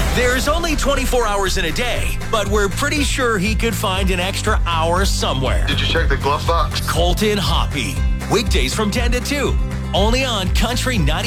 There's only 24 hours in a day, but we're pretty sure he could find an extra hour somewhere. Did you check the glove box? Colton Hoppy. Weekdays from 10 to 2. Only on Country 90.